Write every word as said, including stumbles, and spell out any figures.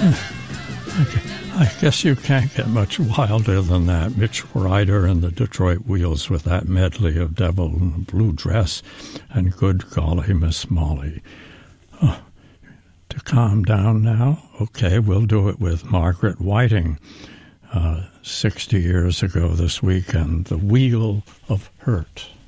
I guess you can't get much wilder than that. Mitch Ryder and the Detroit Wheels with that medley of Devil in a Blue Dress and Good Golly Miss Molly. Oh, to calm down now? Okay, we'll do it with Margaret Whiting. Uh, sixty years ago this weekend, The Wheel of Hurt.